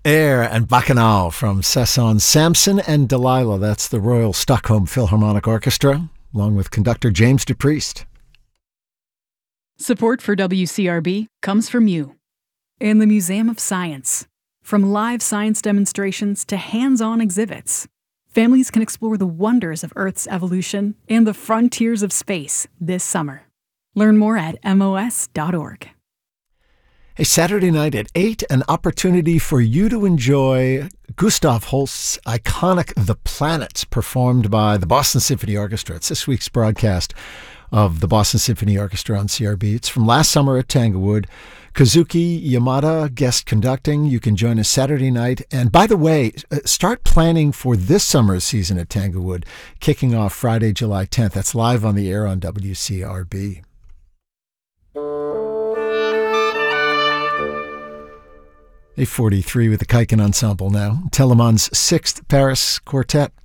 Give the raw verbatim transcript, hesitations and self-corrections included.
Air and Bacchanal from Cezanne. Samson and Delilah, that's the Royal Stockholm Philharmonic Orchestra, along with conductor James DePriest. Support for W C R B comes from you and the Museum of Science. From live science demonstrations to hands-on exhibits, families can explore the wonders of Earth's evolution and the frontiers of space this summer. Learn more at M O S dot org. Hey, Saturday night at eight, an opportunity for you to enjoy Gustav Holst's iconic The Planets, performed by the Boston Symphony Orchestra. It's this week's broadcast of the Boston Symphony Orchestra on C R B. It's from last summer at Tanglewood. Kazuki Yamada guest conducting. You can join us Saturday night. And by the way, start planning for this summer's season at Tanglewood, kicking off Friday, July tenth. That's live on the air on W C R B. eight forty-three with the Kaiken Ensemble now. Telemann's sixth Paris Quartet.